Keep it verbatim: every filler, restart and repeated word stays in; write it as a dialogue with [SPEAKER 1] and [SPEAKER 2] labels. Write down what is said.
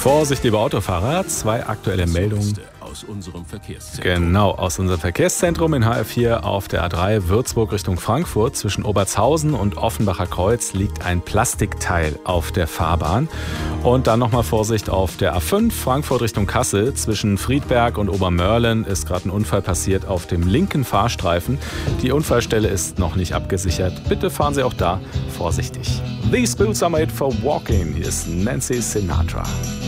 [SPEAKER 1] Vorsicht, liebe Autofahrer, zwei aktuelle Meldungen.
[SPEAKER 2] Aus unserem Verkehrszentrum.
[SPEAKER 1] Genau, aus unserem Verkehrszentrum in H R vier auf der A drei Würzburg Richtung Frankfurt. Zwischen Obertshausen und Offenbacher Kreuz liegt ein Plastikteil auf der Fahrbahn. Und dann nochmal Vorsicht auf der A fünf Frankfurt Richtung Kassel. Zwischen Friedberg und Obermörlen ist gerade ein Unfall passiert auf dem linken Fahrstreifen. Die Unfallstelle ist noch nicht abgesichert. Bitte fahren Sie auch da vorsichtig. These boots are made for walking. Hier ist Nancy Sinatra.